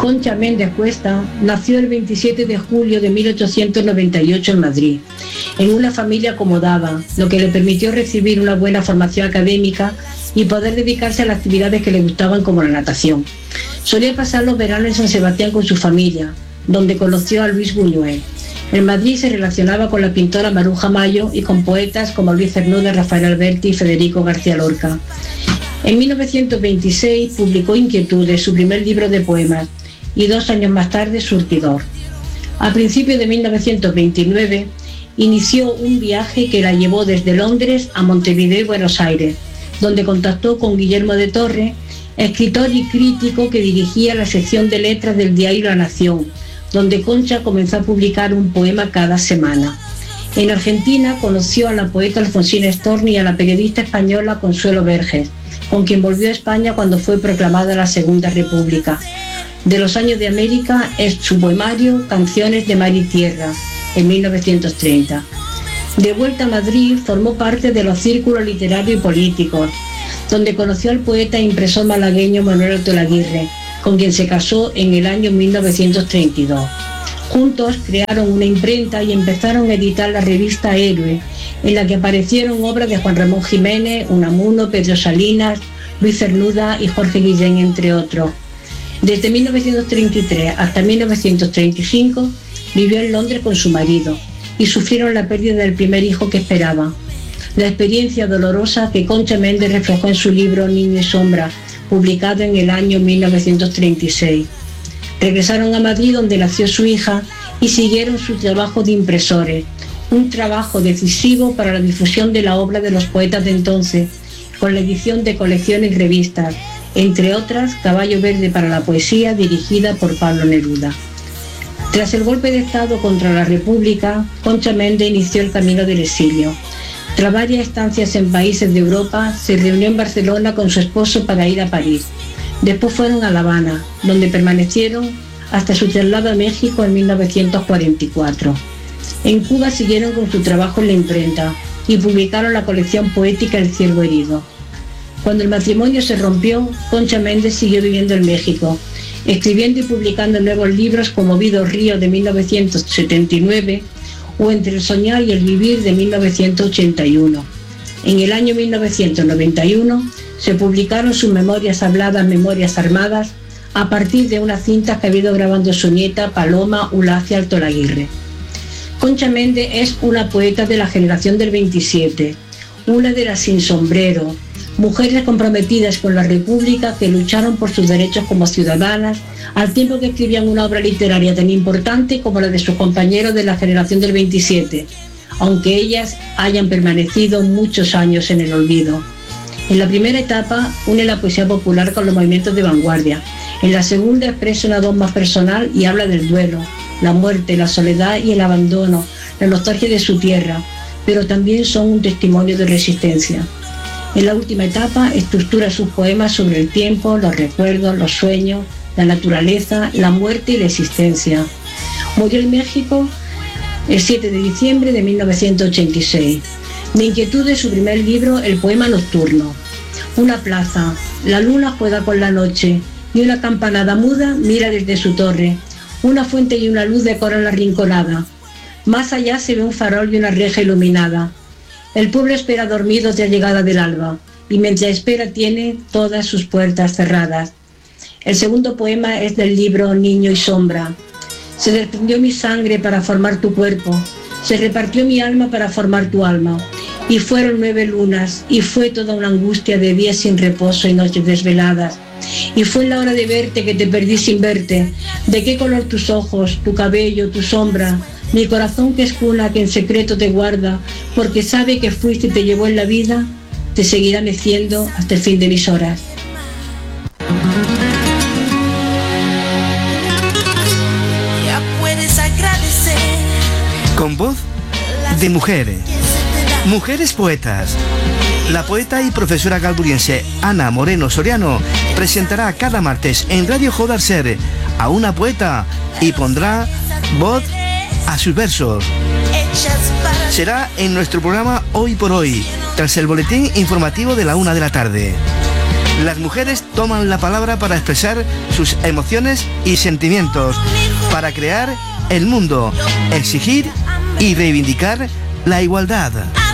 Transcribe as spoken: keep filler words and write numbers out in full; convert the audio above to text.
Concha Méndez Cuesta nació el veintisiete de julio de mil ochocientos noventa y ocho en Madrid, en una familia acomodada, lo que le permitió recibir una buena formación académica y poder dedicarse a las actividades que le gustaban, como la natación. Solía pasar los veranos en San Sebastián con su familia, donde conoció a Luis Buñuel. En Madrid se relacionaba con la pintora Maruja Mayo y con poetas como Luis Cernuda, Rafael Alberti y Federico García Lorca. En mil novecientos veintiséis publicó Inquietudes, su primer libro de poemas, y dos años más tarde Surtidor. A principios de mil novecientos veintinueve inició un viaje que la llevó desde Londres a Montevideo y Buenos Aires, donde contactó con Guillermo de Torres, escritor y crítico que dirigía la sección de letras del diario La Nación, donde Concha comenzó a publicar un poema cada semana. En Argentina conoció a la poeta Alfonsina Storni y a la periodista española Consuelo Verges, con quien volvió a España cuando fue proclamada la Segunda República. De los años de América es su poemario Canciones de Mar y Tierra, en mil novecientos treinta. De vuelta a Madrid, formó parte de los círculos literarios y políticos, donde conoció al poeta e impresor malagueño Manuel Alto Laguirre, con quien se casó en el año mil novecientos treinta y dos. Juntos crearon una imprenta y empezaron a editar la revista Héroe, en la que aparecieron obras de Juan Ramón Jiménez, Unamuno, Pedro Salinas, Luis Cernuda y Jorge Guillén, entre otros. Desde mil novecientos treinta y tres hasta mil novecientos treinta y cinco vivió en Londres con su marido y sufrieron la pérdida del primer hijo que esperaba. La experiencia dolorosa que Concha Méndez reflejó en su libro Niño y Sombra, publicado en el año mil novecientos treinta y seis. Regresaron a Madrid, donde nació su hija, y siguieron su trabajo de impresores, un trabajo decisivo para la difusión de la obra de los poetas de entonces, con la edición de colecciones y revistas, entre otras Caballo Verde para la Poesía, dirigida por Pablo Neruda. Tras el golpe de Estado contra la República, Concha Méndez inició el camino del exilio. Tras varias estancias en países de Europa, se reunió en Barcelona con su esposo para ir a París. Después fueron a La Habana, donde permanecieron hasta su traslado a México en mil novecientos cuarenta y cuatro. En Cuba siguieron con su trabajo en la imprenta y publicaron la colección poética El Ciervo Herido. Cuando el matrimonio se rompió, Concha Méndez siguió viviendo en México, escribiendo y publicando nuevos libros como Vido Río de mil novecientos setenta y nueve o Entre el soñar y el vivir de mil novecientos ochenta y uno. En el año mil novecientos noventa y uno se publicaron sus memorias habladas, Memorias Armadas, a partir de unas cintas que había ido grabando su nieta Paloma Ulacia Alto Laguirre. Concha Méndez es una poeta de la generación del veintisiete, una de las sin sombrero, mujeres comprometidas con la República que lucharon por sus derechos como ciudadanas, al tiempo que escribían una obra literaria tan importante como la de sus compañeros de la generación del veintisiete, aunque ellas hayan permanecido muchos años en el olvido. En la primera etapa une la poesía popular con los movimientos de vanguardia. En la segunda expresa una voz más personal y habla del duelo, la muerte, la soledad y el abandono, la nostalgia de su tierra, pero también son un testimonio de resistencia. En la última etapa estructura sus poemas sobre el tiempo, los recuerdos, los sueños, la naturaleza, la muerte y la existencia. Murió en México el siete de diciembre de mil novecientos ochenta y seis. De Inquietudes, su primer libro, el poema nocturno. Una plaza, la luna juega con la noche y una campanada muda mira desde su torre. Una fuente y una luz decoran la rinconada. Más allá se ve un farol y una reja iluminada. El pueblo espera dormido de la llegada del alba y mientras espera tiene todas sus puertas cerradas. El segundo poema es del libro Niño y Sombra. Se desprendió mi sangre para formar tu cuerpo, se repartió mi alma para formar tu alma. Y fueron nueve lunas, y fue toda una angustia de días sin reposo y noches desveladas. Y fue en la hora de verte que te perdí sin verte. ¿De qué color tus ojos, tu cabello, tu sombra? Mi corazón que es cuna que en secreto te guarda, porque sabe que fuiste y te llevó en la vida, te seguirá meciendo hasta el fin de mis horas. Ya puedes agradecer. Con voz de mujer. Mujeres poetas. La poeta y profesora galburiense Ana Moreno Soriano presentará cada martes en Radio Joder Ser a una poeta y pondrá voz a sus versos. Será en nuestro programa Hoy por Hoy, tras el boletín informativo de la una de la tarde. Las mujeres toman la palabra para expresar sus emociones y sentimientos, para crear el mundo, exigir y reivindicar la igualdad.